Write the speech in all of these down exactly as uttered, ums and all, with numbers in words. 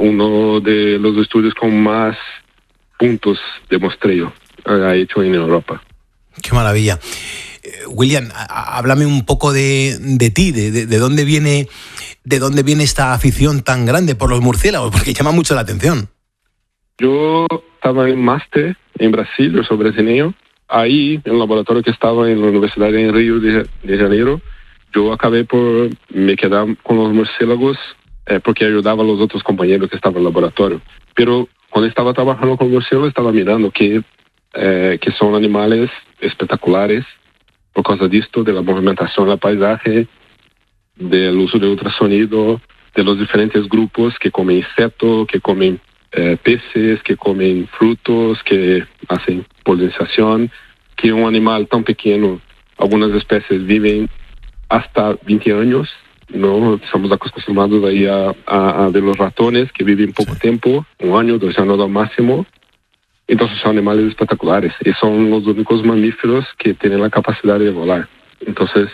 uno de los estudios con más puntos de muestreo ha hecho en Europa. Qué maravilla. Eh, William, a, háblame un poco de, de ti, de, de, de dónde viene, de dónde viene esta afición tan grande por los murciélagos, porque llama mucho la atención. Yo estaba en máster en Brasil, yo soy brasileño. Ahí, en el laboratorio que estaba en la Universidad de Río de, de Janeiro, yo acabé por me quedar con los murciélagos eh, porque ayudaba a los otros compañeros que estaban en el laboratorio. Pero cuando estaba trabajando con murciélagos, estaba mirando que, eh, que son animales espectaculares por causa de esto, de la movimentación del paisaje, del uso de ultrasonido, de los diferentes grupos que comen insectos, que comen eh, peces, que comen frutos, que hacen polinización, que un animal tan pequeño, algunas especies viven hasta veinte años, ¿no? Estamos acostumbrados ahí a, a, a de los ratones que viven poco tiempo, un año, dos años al máximo. Entonces son animales espectaculares y son los únicos mamíferos que tienen la capacidad de volar. Entonces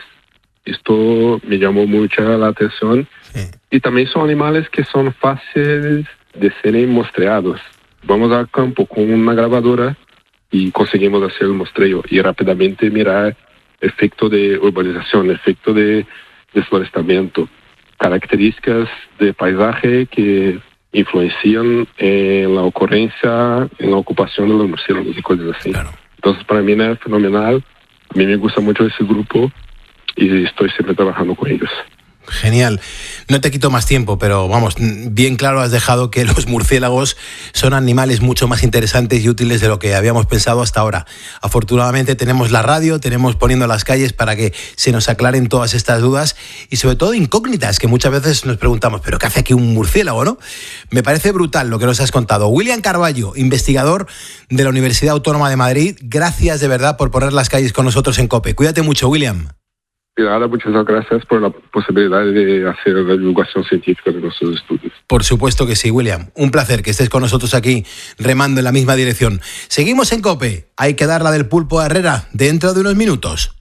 esto me llamó mucho la atención. Sí. Y también son animales que son fáciles de ser muestreados. Vamos al campo con una grabadora y conseguimos hacer el muestreo y rápidamente mirar efecto de urbanización, efecto de desforestamiento, características de paisaje que influencian en la ocurrencia, en la ocupación de los murciélagos y cosas así. Claro. Entonces para mí es fenomenal, a mí me gusta mucho ese grupo y estoy siempre trabajando con ellos. Genial. No te quito más tiempo, pero vamos, bien claro has dejado que los murciélagos son animales mucho más interesantes y útiles de lo que habíamos pensado hasta ahora. Afortunadamente tenemos la radio, tenemos Poniendo las Calles para que se nos aclaren todas estas dudas y sobre todo incógnitas que muchas veces nos preguntamos, ¿pero qué hace aquí un murciélago, no? Me parece brutal lo que nos has contado. William Carballo, investigador de la Universidad Autónoma de Madrid, gracias de verdad por poner las calles con nosotros en COPE. Cuídate mucho, William. Muchas gracias por la posibilidad de hacer la divulgación científica de nuestros estudios. Por supuesto que sí, William. Un placer que estés con nosotros aquí remando en la misma dirección. Seguimos en COPE. Hay que dar la del pulpo a Herrera dentro de unos minutos.